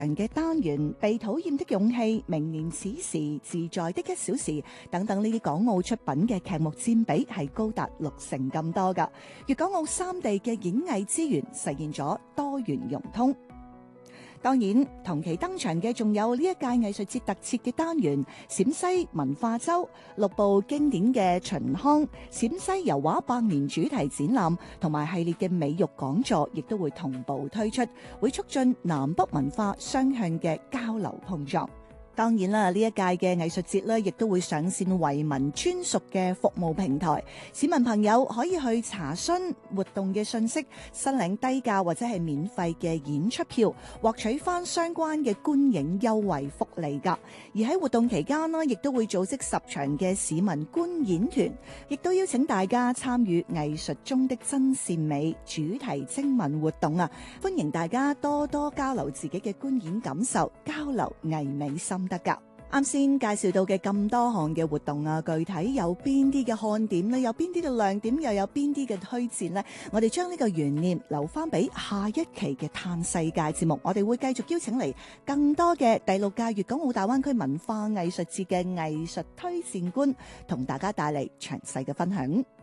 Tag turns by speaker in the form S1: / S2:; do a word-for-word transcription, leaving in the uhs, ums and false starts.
S1: 嘅單元、被討厭的勇氣、明年此時、自在的一小時等等呢啲港澳出品嘅劇目佔比係高達六成咁多噶。粵港澳三地嘅演藝資源實現咗多元融通。當然，同期登場嘅仲有呢一屆藝術節特設嘅單元陝西文化周，六部經典嘅秦腔、陝西油畫百年主題展覽同埋系列嘅美育講座，亦都會同步推出，會促進南北文化雙向嘅交流碰撞。當然啦，呢一屆嘅藝術節咧，亦都會上線為民專屬嘅服務平台，市民朋友可以去查詢活動嘅信息，申領低價或者係免費嘅演出票，獲取翻相關嘅觀影優惠福利㗎。而喺活動期間呢，亦都會組織十場嘅市民觀演團，亦都邀請大家參與藝術中的真善美主題徵文活動啊！歡迎大家多多交流自己嘅觀演感受，交流藝美心得㗎。啱先介紹到嘅咁多項嘅活動啊，具體有邊啲嘅看點呢？有邊啲嘅亮點？又有邊啲嘅推薦呢？我哋將呢個懸念留翻俾下一期嘅嘆世界節目，我哋會繼續邀請嚟更多嘅第六屆粵港澳大灣區文化藝術節嘅藝術推薦官，同大家帶嚟詳細嘅分享。